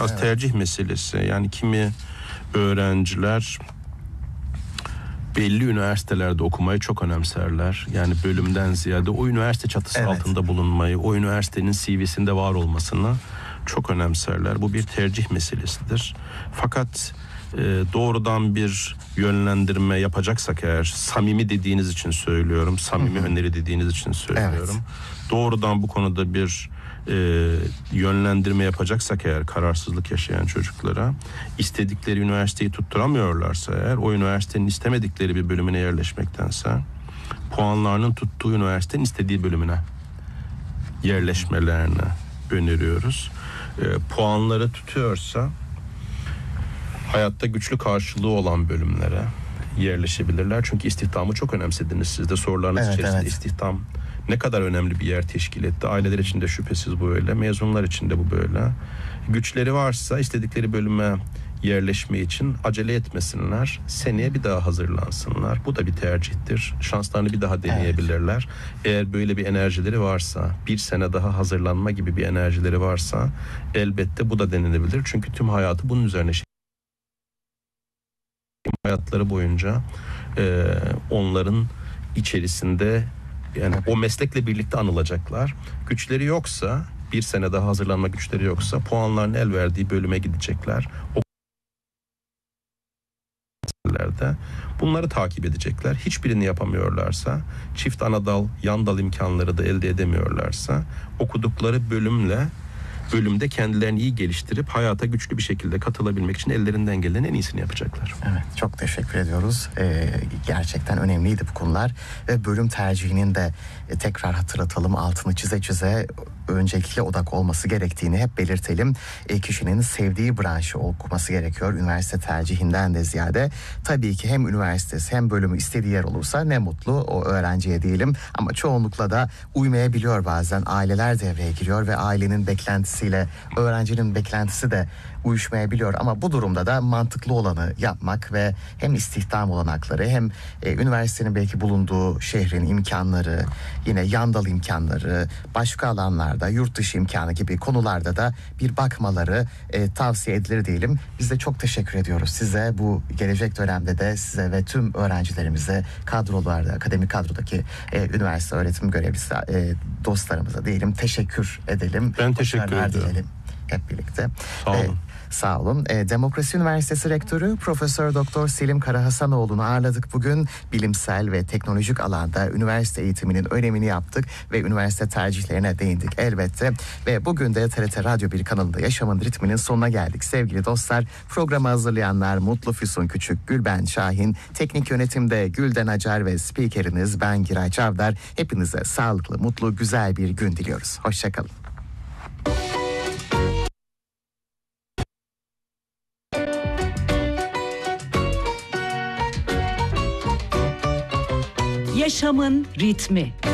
biraz tercih meselesi. Yani kimi öğrenciler belli üniversitelerde okumayı çok önemserler. Yani bölümden ziyade o üniversite çatısı altında bulunmayı, o üniversitenin CV'sinde var olmasını çok önemserler. Bu bir tercih meselesidir. Fakat doğrudan bir yönlendirme yapacaksak eğer, samimi dediğiniz için söylüyorum, samimi öneri dediğiniz için söylüyorum. Doğrudan bu konuda bir yönlendirme yapacaksak eğer kararsızlık yaşayan çocuklara, istedikleri üniversiteyi tutturamıyorlarsa eğer, o üniversitenin istemedikleri bir bölümüne yerleşmektense puanlarının tuttuğu üniversitenin istediği bölümüne yerleşmelerini öneriyoruz. Puanları tutuyorsa hayatta güçlü karşılığı olan bölümlere yerleşebilirler. Çünkü istihdamı çok önemsediniz siz de sorularınız içerisinde. İstihdam ne kadar önemli bir yer teşkil etti. Aileler için de şüphesiz bu öyle. Mezunlar için de bu böyle. Güçleri varsa istedikleri bölüme yerleşme için acele etmesinler. Seneye bir daha hazırlansınlar. Bu da bir tercihtir. Şanslarını bir daha deneyebilirler. Eğer böyle bir enerjileri varsa, bir sene daha hazırlanma gibi bir enerjileri varsa elbette bu da denenebilir. Çünkü tüm hayatı bunun üzerine hayatları boyunca onların içerisinde, yani o meslekle birlikte anılacaklar. Güçleri yoksa, bir sene daha hazırlanma güçleri yoksa puanların el verdiği bölüme gidecekler. Bunları takip edecekler. Hiçbirini yapamıyorlarsa, çift anadal, yan dal imkanları da elde edemiyorlarsa, okudukları bölümde kendilerini iyi geliştirip hayata güçlü bir şekilde katılabilmek için ellerinden gelen en iyisini yapacaklar. Evet, çok teşekkür ediyoruz. Gerçekten önemliydi bu konular ve bölüm tercihinin de tekrar hatırlatalım, altını çize öncelikle odak olması gerektiğini hep belirtelim. Kişinin sevdiği branşı okuması gerekiyor üniversite tercihinden de ziyade. Tabii ki hem üniversitesi hem bölümü istediği yer olursa ne mutlu o öğrenciye diyelim, ama çoğunlukla da uymayabiliyor bazen. Aileler devreye giriyor ve ailenin beklentisiyle öğrencinin beklentisi de uyuşmayabiliyor, ama bu durumda da mantıklı olanı yapmak ve hem istihdam olanakları hem üniversitenin belki bulunduğu şehrin imkanları, yine yan dal imkanları, başka alanlarda yurt dışı imkanı gibi konularda da bir bakmaları tavsiye edilir diyelim. Biz de çok teşekkür ediyoruz size, bu gelecek dönemde de size ve tüm öğrencilerimize, kadrolarda, akademik kadrodaki üniversite öğretim görevlisi dostlarımıza diyelim, teşekkür edelim. Ben teşekkür ederim. Diyelim hep birlikte. Sağ olun. Sağ olun. Demokrasi Üniversitesi Rektörü Profesör Doktor Selim Karahasanoğlu'nu ağırladık bugün. Bilimsel ve teknolojik alanda üniversite eğitiminin önemini yaptık ve üniversite tercihlerine değindik elbette. Ve bugün de TRT Radyo 1 kanalında Yaşamın Ritminin sonuna geldik sevgili dostlar. Programı hazırlayanlar Mutlu Füsun Küçük, Gülben Şahin, teknik yönetimde Gülden Acar ve spikeriniz ben Giray Çavdar. Hepinize sağlıklı, mutlu, güzel bir gün diliyoruz. Hoşçakalın. Yaşamın ritmi.